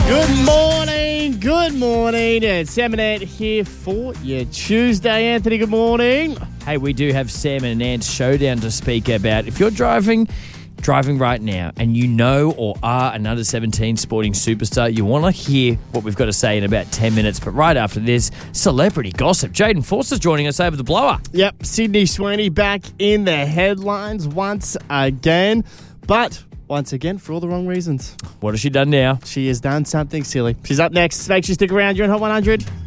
Good morning. It's Sam and Ant here for your Tuesday. Anthony, good morning. Hey, we do have Sam and Ant's showdown to speak about. If you're driving right now and you know or are an under 17 sporting superstar, you want to hear what we've got to say in about 10 minutes. But right after this, celebrity gossip. Jaden Forster's joining us over the blower. Yep, Sydney Sweeney back in the headlines once again. But once again, for all the wrong reasons. What has she done now? She has done something silly. She's up next. Make sure you stick around. You're on Hot 100.